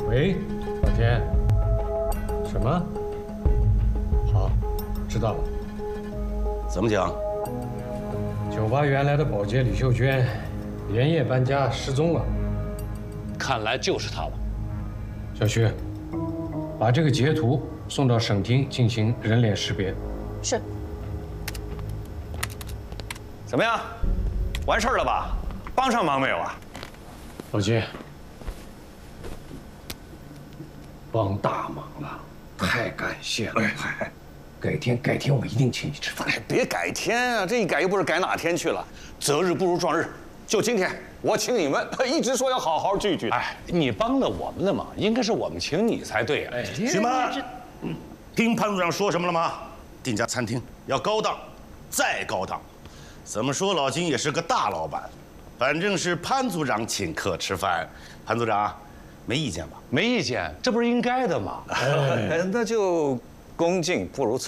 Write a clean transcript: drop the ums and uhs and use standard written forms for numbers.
喂，老田。什么？好，知道了。 怎么讲？ 酒吧原来的保洁李秀娟，连夜搬家失踪了。 看来就是他了。 小徐，把这个截图送到省厅进行人脸识别。 是。 怎么样？完事儿了吧？帮上忙没有啊？ 老金，帮大忙了，太感谢了。改天我一定请你吃饭。 哎，别改天啊，这一改又不是改哪天去了。择日不如撞日，就今天我请你们，一直说要好好聚聚。 哎，你帮了我们的忙，应该是我们请你才对啊。 徐们，听潘组长说什么了吗？定家餐厅要高档，再高档。怎么说，老金也是个大老板，反正是潘组长请客吃饭。潘组长，没意见吧？ 没意见，这不是应该的吗？ 那就恭敬不如从